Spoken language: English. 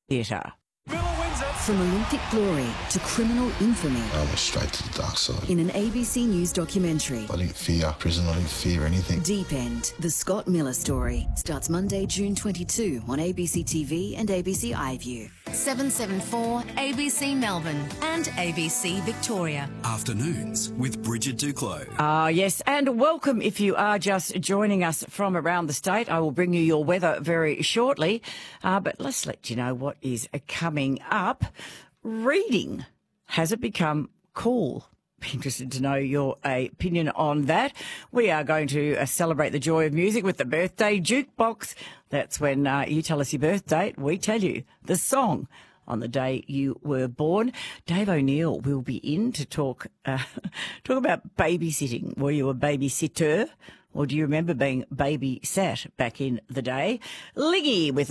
Theatre. From Olympic glory to criminal infamy. I went straight to the dark side. In an ABC News documentary. I didn't fear prison, I didn't fear anything. Deep End, the Scott Miller story, starts Monday, June 22 on ABC TV and ABC iView. 774 ABC Melbourne and ABC Victoria. Afternoons with Bridget Duclos. Yes, and welcome if you are just joining us from around the state. I will bring you your weather very shortly, but let's let you know what is coming up. Reading, has it become cool? Be interested to know your opinion on that. We are going to celebrate the joy of music with the birthday jukebox. That's when you tell us your birth date, we tell you the song on the day you were born. Dave O'Neill will be in to talk about babysitting. Were you a babysitter, or do you remember being babysat back in the day? Liggy with